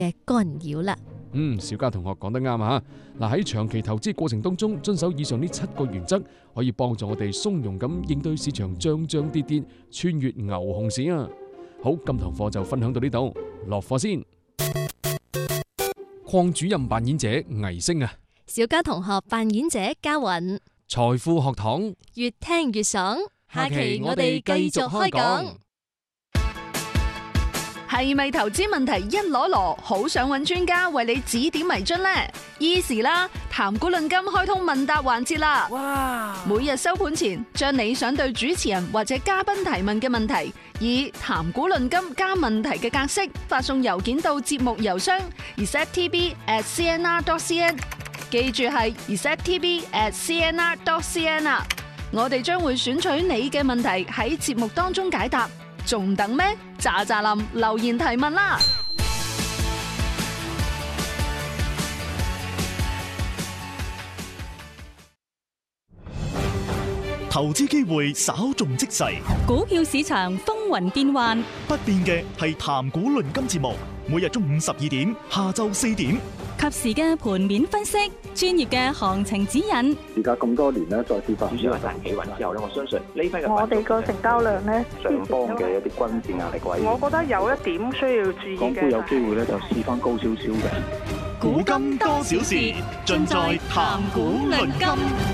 嘅干擾啦。 小嘉同學講得啱啊！嗱，喺長期投資過程當中，遵守以上呢7個原則，可以幫助我哋從容咁應對市場漲漲跌跌，穿越牛熊市啊！好，今堂課就分享到呢度，落課先。鄺主任扮演者倪星啊， 小嘉同學扮演者嘉韻， 財富學堂越聽越爽。下期我哋繼續開講。 係咪投資問題一籮籮，好想揾專家為你指點迷津呢？Easy 啦，談股論金開通問答環節啦！哇！每日收盤前，將你想對主持人或者嘉賓提問嘅問題，以談股論金加問題嘅格式發送郵件到節目郵箱 receptv@cnr.cn， 記住係 receptv@cnr.cn 啊！我哋將會選取你嘅問題喺節目當中解答。仲等咩？喳喳林留言提問啦！ 投資機會稍縱即逝， 股票市場風雲變幻， 不變嘅係談股論金節目，每日中午12點，下晝4點， 及時嘅盤面分析，專業嘅行情指引。 而家咁多年咧，再跌翻主要係大企穩之後咧，我相信呢批嘅我哋個成交量咧， 上方嘅一啲均線壓力位， 我覺得有一點需要注意嘅。 港股有機會咧就試翻高少少嘅。 古今多少事，盡在談股論金。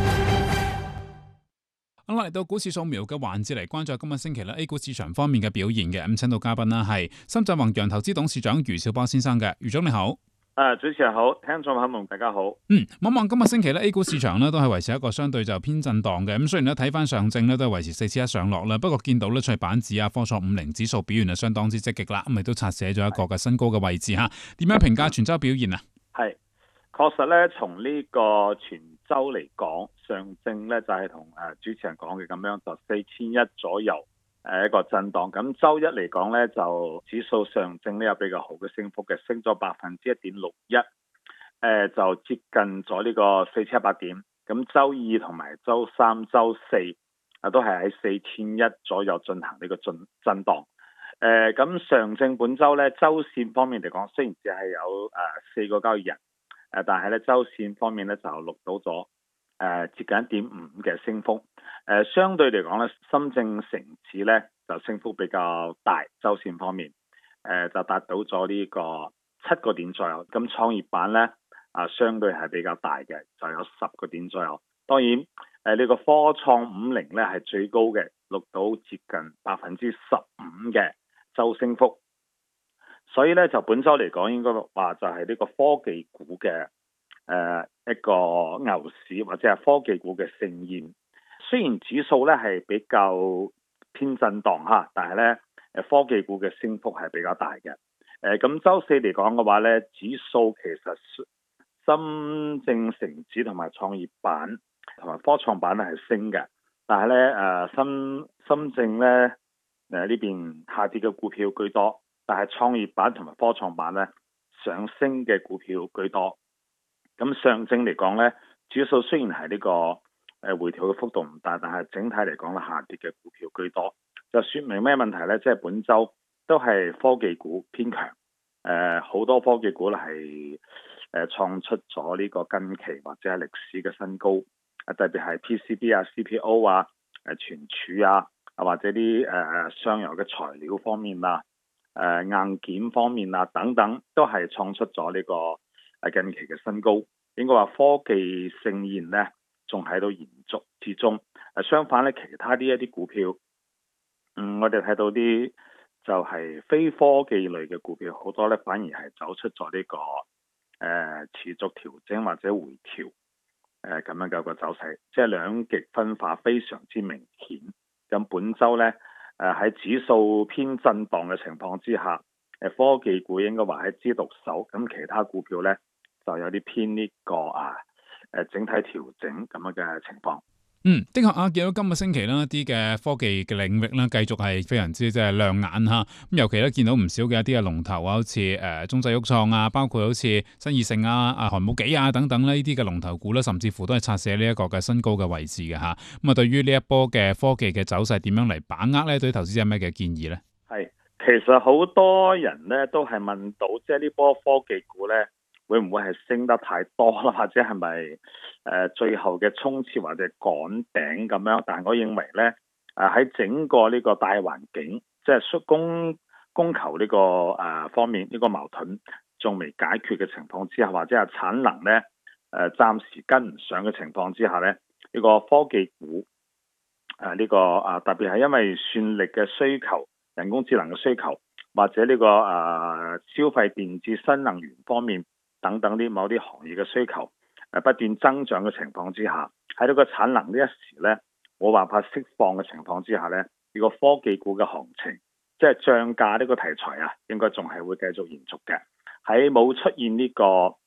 好啦，嚟到股市掃描嘅環節嚟關注今日星期咧 A 股市場方面嘅表現嘅。咁請到嘉賓啦，係深圳宏洋投資董事長余兆波先生嘅。余總你好。 主持人好，聽眾朋友大家好。 望望今日星期咧 A 股市場咧都係維持一個相對就偏震盪嘅。咁雖然咧睇翻上證咧都係維持4-1上落啦，不過見到咧創業板指啊、科創50指數表現係相當之積極啦，咁亦都刷寫咗一個嘅新高嘅位置吓。點樣評價全周表現啊？ 係，確實咧從呢個全周嚟講，上證咧就係同主持人講嘅咁樣，就4100左右一個震盪。咁周一嚟講咧，就指數上證呢有比較好嘅升幅嘅，升咗1.61%，就接近咗呢個4700點。咁周二同埋周三、周四都係喺4100左右進行呢個震盪。咁上證本周咧周線方面嚟講，雖然只係有4個交易日。但係咧，周線方面咧就錄到咗接近1.5嘅升幅。相對嚟講咧，深證成指咧就升幅比較大，周線方面就達到咗呢個7個點左右。咁創業板咧相對係比較大嘅，就有10個點左右。當然呢個科創50咧係最高嘅，錄到接近15%嘅周升幅。所以咧就本周嚟講，應該話就係呢個科技股嘅一個牛市，或者係科技股嘅盛宴。雖然指數咧係比較偏震盪嚇，但係咧科技股嘅升幅係比較大嘅。咁周四嚟講嘅話咧，指數其實深證成指同埋創業板同埋科創板咧係升嘅，但係咧深證咧呢邊下跌嘅股票居多。但係創業板同埋科創板咧上升嘅股票居多。咁上證嚟講咧，指數雖然係呢個回調嘅幅度唔大，但係整體嚟講咧下跌嘅股票居多，就說明咩問題咧？即係本周都係科技股偏強，好多科技股咧係創出咗呢個近期或者係歷史嘅新高，特別係 PCB 啊、CPO 啊、存儲啊，或者啲上游嘅材料方面啊。硬件方面啊等等都係創出咗呢個近期嘅新高，應該話科技盛宴呢仲喺度延續之中。相反咧，其他啲一啲股票，我哋睇到啲就係非科技類嘅股票，好多咧反而係走出咗呢個持續調整或者回調咁樣嘅一個走勢，即係兩極分化非常之明顯。咁本周咧。喺指數偏震盪嘅情況之下，科技股應該話係支獨秀，咁其他股票咧就有啲偏呢個整體調整咁樣嘅情況。 的確啊，見到今個星期啦，啲嘅科技嘅領域啦，繼續係非常之即係亮眼嚇。咁尤其咧見到唔少嘅一啲嘅龍頭啊，好似中製鬱創啊，包括好似新義盛啊、寒武紀啊等等呢啲嘅龍頭股啦，甚至乎都係刷寫呢一個嘅新高嘅位置嘅嚇。咁對於呢一波嘅科技嘅走勢點樣嚟把握咧？對於投資者有咩嘅建議咧？ 係，其實好多人咧都係問到，即係呢波科技股咧會唔會係升得太多啦，或者係咪最後嘅衝刺或者趕頂咁樣？但係我認為咧，喺整個呢個大環境，即係供求呢個方面呢個矛盾仲未解決嘅情況之下，或者係產能咧暫時跟唔上嘅情況之下咧，呢個科技股呢個特別係因為算力嘅需求、人工智能嘅需求，或者呢個消費電子、新能源方面等等啲某啲行業嘅需求不斷增長嘅情況之下，喺呢個產能呢一時咧冇辦法釋放嘅情況之下咧，呢個科技股嘅行情，即係漲價呢個題材啊，應該仲係會繼續延續嘅。喺冇出現呢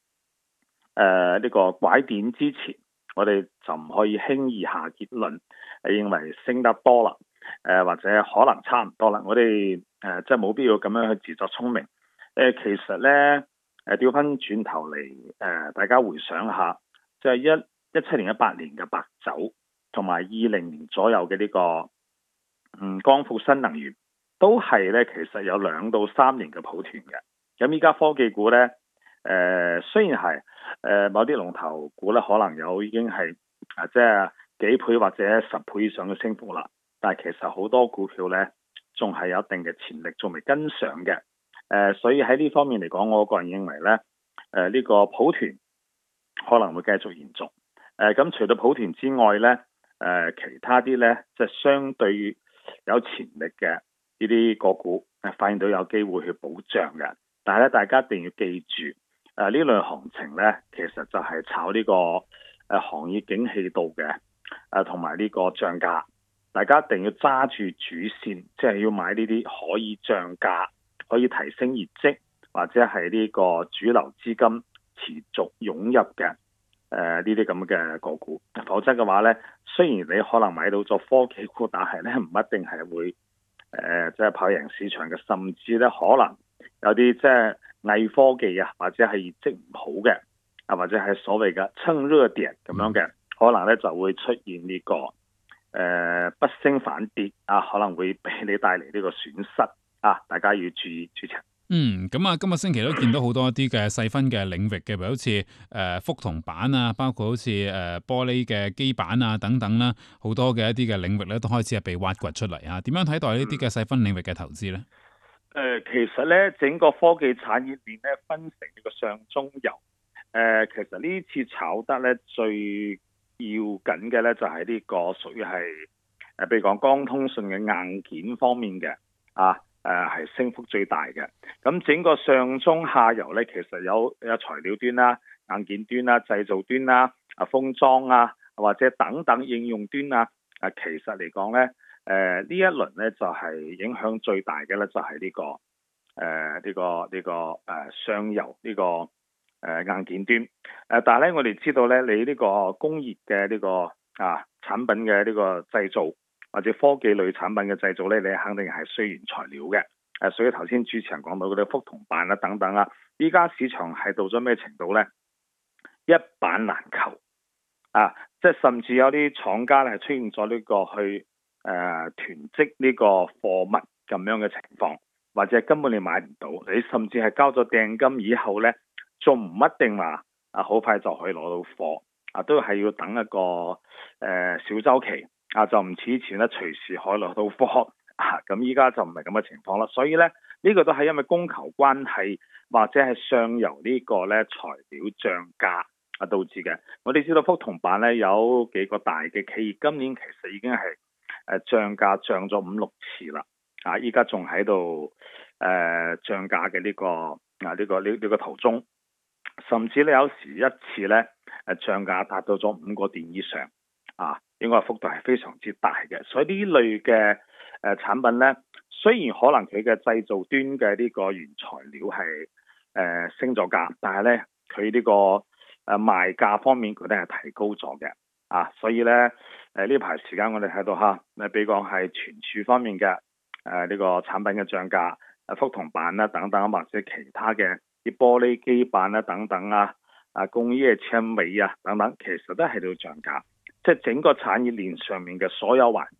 個拐點之前，我哋就唔可以輕易下結論，認為升得多啦，或者可能差唔多啦。我哋即係冇必要咁樣去自作聰明。其實咧調翻轉頭嚟，大家回想下，即係17年、18年嘅白酒，同埋20年左右嘅呢個光伏新能源，都係咧其實有2到3年嘅抱團嘅。咁依家科技股咧，雖然係某啲龍頭股咧，可能已經係即係幾倍或者10倍以上嘅升幅啦，但係其實好多股票咧，仲係有一定嘅潛力，仲未跟上嘅。所以喺呢方面嚟講，我個人認為咧，呢個抱團可能會繼續延續。咁除咗抱團之外咧，其他啲咧即係相對有潛力嘅呢啲個股，發現到有機會去補漲嘅。但係咧，大家一定要記住，呢類行情咧，其實就係炒呢個行業景氣度嘅，同埋呢個漲價。大家一定要揸住主線，即係要買呢啲可以漲價、可以提升業績，或者係呢個主流資金持續湧入嘅呢啲咁嘅個股。否則嘅話咧，雖然你可能買到咗科技股，但係咧唔一定係會即係跑贏市場嘅，甚至咧可能有啲即係偽科技啊，或者係業績唔好嘅，或者係所謂嘅蹭熱點咁樣嘅，可能咧就會出現呢個不升反跌啊，可能會俾你帶嚟呢個損失啊，大家要注意主持人。 咁啊，今個星期都見到好多一啲嘅細分嘅領域嘅，譬如好似覆銅板啊，包括好似玻璃嘅基板啊等等啦，好多嘅一啲嘅領域咧都開始係被挖掘出嚟啊。點樣睇待呢啲嘅細分領域嘅投資咧？ 其實咧，整個科技產業鏈咧分成呢個上中游。其實呢次炒得咧最要緊嘅咧就係呢個屬於係譬如講光通訊嘅硬件方面嘅係升幅最大嘅。咁整個上中下游咧，其實有材料端啦、硬件端啦、製造端啦、封裝啊，或者等等應用端啊。其實嚟講咧，呢一輪咧就係影響最大嘅咧，就係呢個上游呢個硬件端。但係咧，我哋知道咧，你呢個工業嘅呢個產品嘅呢個製造，或者科技類產品嘅製造咧，你肯定係需原材料嘅。所以頭先主持人講到嗰啲覆銅板啊等等啊，依家市場係到咗咩程度咧？一板難求即係甚至有啲廠家咧係出現咗呢個去囤積呢個貨物咁樣嘅情況，或者根本你買唔到，你甚至係交咗訂金以後咧，仲唔一定話好快就可以攞到貨都係要等一個小周期就唔似以前咧隨時可以攞到貨咁依家就唔係咁嘅情況啦。所以咧呢個都係因為供求關係，或者係上游呢個咧材料漲價導致嘅。我哋知道覆銅板咧有幾個大嘅企業今年其實已經係漲價漲咗5-6次啦，依家仲喺度漲價嘅呢個途中，甚至咧有時一次咧漲價達到咗5個點以上應該幅度係非常之大嘅。所以呢類嘅產品咧，雖然可能佢嘅製造端嘅呢個原材料係升咗價，但係咧佢呢個賣價方面佢都係提高咗嘅所以咧呢排時間我哋睇到比如講係存儲方面嘅呢個產品嘅漲價，覆銅板啦等等，或者其他嘅啲玻璃基板啦等等工業纖維等等，其實都係喺度漲價。即係整個產業鏈上面嘅所有環節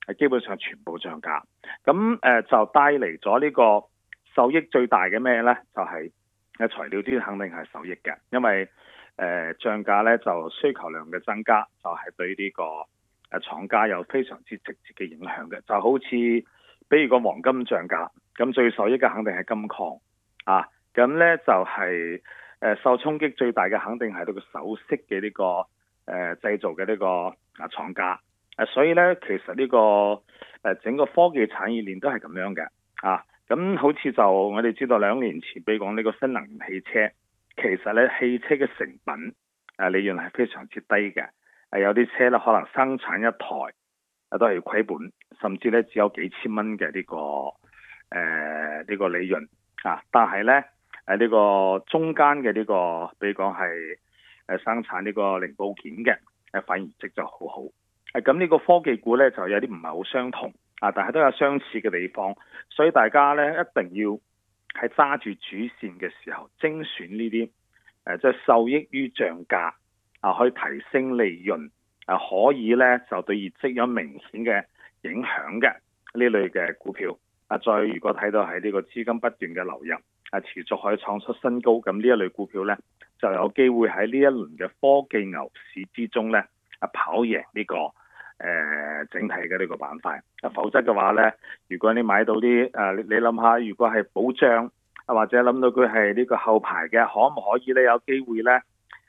基本上全部漲價。咁就帶嚟咗呢個受益最大嘅咩呢？就係材料端肯定係受益嘅，因為漲價呢就需求量嘅增加，就係對呢個廠家有非常之直接嘅影響嘅。就好似比如個黃金漲價，咁最受益嘅肯定係金礦啊。咁呢就係受衝擊最大嘅肯定係呢個首飾嘅呢個製造嘅呢個廠家。所以呢，其實呢個整個科技產業鏈都係咁樣嘅啊。咁好似就我哋知道2年前，比如講呢個新能源汽車，其實呢汽車嘅成品利潤係非常之低嘅。有啲車呢可能生產一台都係要虧本，甚至呢只有幾千蚊嘅呢個利潤啊。但係呢，呢個中間嘅呢個，比如講係生產呢個零部件嘅，反而業績就好好。咁呢個科技股呢，就有啲唔係好相同啊，但係都有相似嘅地方，所以大家呢，一定要係揸住主線嘅時候精選呢啲即係受益於漲價啊，可以提升利潤啊，可以呢就對業績有明顯嘅影響嘅呢類嘅股票啊。再如果睇到係呢個資金不斷嘅流入啊，持續可以創出新高，咁呢一類股票呢，就有機會喺呢一輪嘅科技牛市之中呢，跑贏呢個整體嘅呢個板塊。否則嘅話呢，如果你買到啲你諗下，如果係保障或者諗到佢係呢個後排嘅，可唔可以呢？有機會呢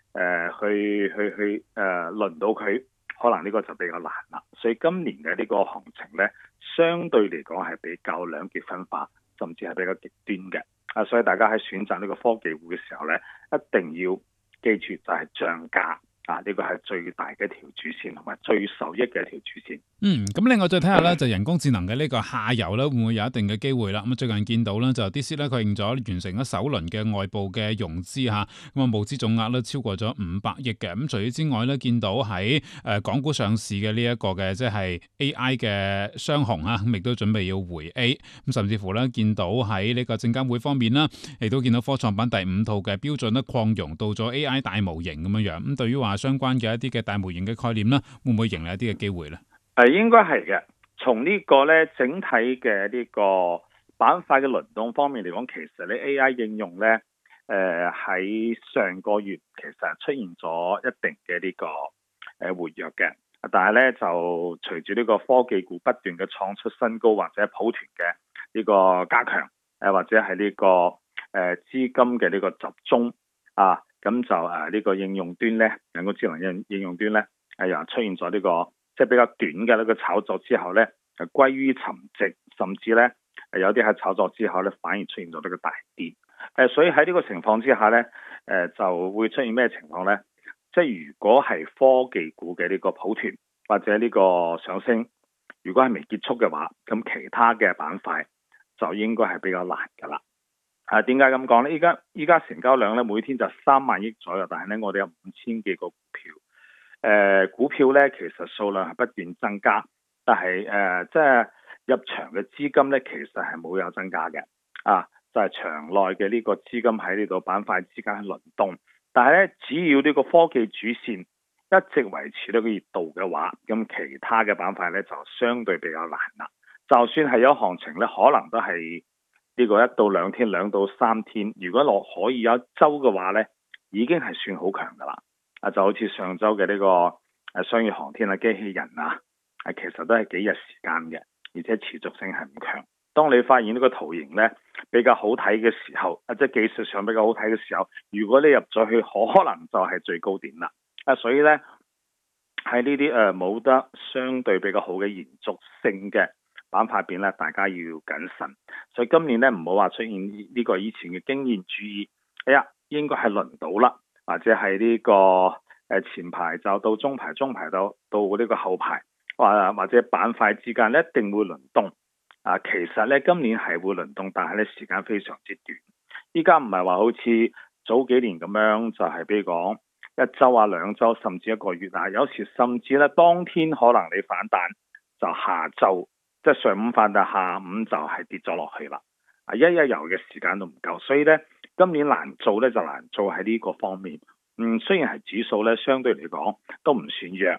去輪到佢？可能呢個就比較難啦。所以今年嘅呢個行情呢，相對嚟講係比較兩極分化，甚至係比較極端嘅。所以大家喺選擇呢個科技股嘅時候呢，一定要記住就係漲價啊！呢個係最大嘅一條主線，同埋最受益嘅一條主線。 咁另外再睇下咧，就人工智能嘅呢個下游咧，會唔會有一定嘅機會啦？咁最近見到咧，就 DeepSeek 咧確認咗完成咗首輪嘅外部嘅融資嚇，咁啊募資總額咧超過咗500億嘅。咁除此之外咧，見到喺港股上市嘅呢一個嘅即係 AI 嘅雙雄啊，咁亦都準備要回 A。咁甚至乎咧，見到喺呢個證監會方面啦，亦都見到科創板第5套嘅標準咧擴容到咗 AI 大模型咁樣樣。咁對於話相關嘅一啲嘅大模型嘅概念咧，會唔會迎嚟一啲嘅機會咧？ 應該係嘅。從呢個咧整體嘅呢個板塊嘅輪動方面嚟講，其實咧 AI 應用咧喺上個月其實出現咗一定嘅呢個活躍嘅，但係咧就隨住呢個科技股不斷嘅創出新高，或者抱團嘅呢個加強，或者係呢個資金嘅呢個集中啊，咁就呢個應用端咧，人工智能應用端咧又出現咗呢個即係比較短嘅呢個炒作之後咧，歸於沉寂，甚至咧有啲喺炒作之後咧反而出現咗呢個大跌。所以喺呢個情況之下咧，就會出現咩情況咧？即係如果係科技股嘅呢個抱團或者呢個上升，如果係未結束嘅話，咁其他嘅板塊就應該係比較難㗎啦。點解咁講咧？依家成交量咧每天就3萬億左右，但係咧我哋有5000幾個股票。股票咧其實數量係不斷增加，但係即係入場嘅資金咧其實係冇有增加嘅，就係場內嘅呢個資金喺呢度板塊之間輪動，但係咧只要呢個科技主線一直維持呢個熱度嘅話，咁其他嘅板塊咧就相對比較難啦。就算係有行情咧，可能都係呢個1到2天、2到3天，如果可以有一周嘅話咧，已經係算好強噶啦。就好似上周嘅呢個商業航天啊、機器人啊，其實都係幾日時間嘅，而且持續性係唔強。當你發現呢個圖形咧比較好睇嘅時候，即係技術上比較好睇嘅時候，如果你入咗去，可能就係最高點啦。所以咧喺呢啲冇得相對比較好嘅延續性嘅板塊邊咧，大家要謹慎。所以今年咧唔好話出現呢個以前嘅經驗主義，應該係輪到啦。或者係呢個前排就到中排，中排到呢個後排，或者板塊之間一定會輪動。其實咧今年係會輪動，但係咧時間非常之短。依家唔係話好似早幾年咁樣，就係比如講1周啊、2周，甚至1個月啊。有時甚至咧當天可能你反彈，就下晝即係上午反彈，下午就係跌咗落去啦。一日遊嘅時間都唔夠，所以咧今年難做咧就難做喺呢個方面。雖然係指數咧相對嚟講都唔算弱，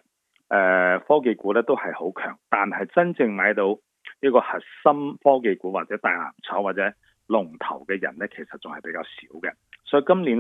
科技股咧都係好強，但係真正買到呢個核心科技股或者大藍籌或者龍頭嘅人咧，其實仲係比較少嘅。所以今年